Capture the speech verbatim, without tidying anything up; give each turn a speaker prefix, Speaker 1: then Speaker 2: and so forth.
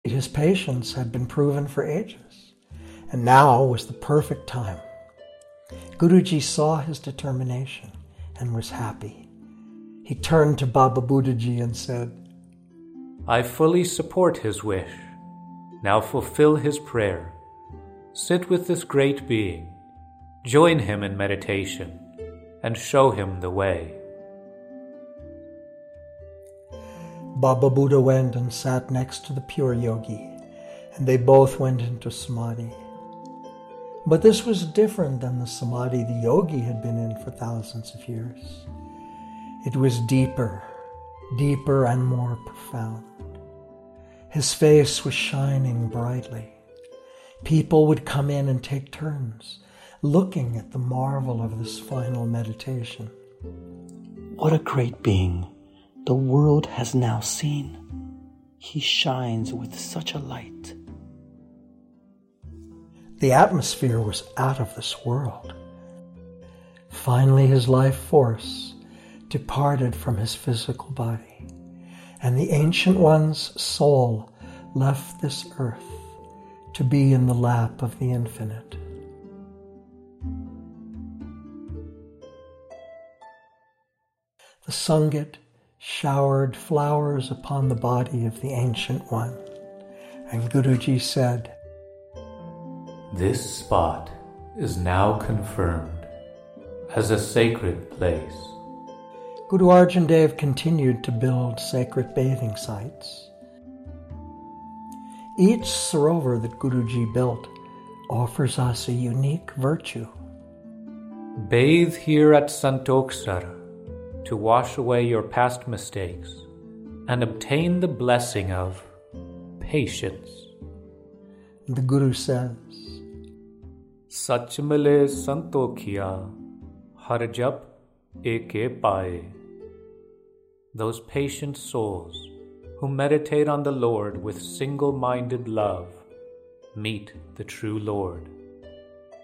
Speaker 1: His patience had been proven for ages, and now was the perfect time. Guruji saw his determination and was happy. He turned to Baba Buddhaji and said,
Speaker 2: I fully support his wish. Now fulfill his prayer. Sit with this great being, join him in meditation, and show him the way.
Speaker 1: Baba Buddha went and sat next to the pure yogi, and they both went into samadhi. But this was different than the samadhi the yogi had been in for thousands of years. It was deeper, deeper and more profound. His face was shining brightly. People would come in and take turns, looking at the marvel of this final meditation.
Speaker 3: What a great being the world has now seen. He shines with such a light.
Speaker 1: The atmosphere was out of this world. Finally, his life force departed from his physical body, and the Ancient One's soul left this earth to be in the lap of the Infinite. The Sangit showered flowers upon the body of the Ancient One, and Guruji said,
Speaker 2: This spot is now confirmed as a sacred place.
Speaker 1: Guru Arjan Dev continued to build sacred bathing sites. Each sarovar that Guruji built offers us a unique virtue.
Speaker 2: Bathe here at Santoksar to wash away your past mistakes and obtain the blessing of patience.
Speaker 1: The Guru says,
Speaker 2: Sach mile santokhiya, har jap eke paaye. Those patient souls who meditate on the Lord with single-minded love meet the true Lord.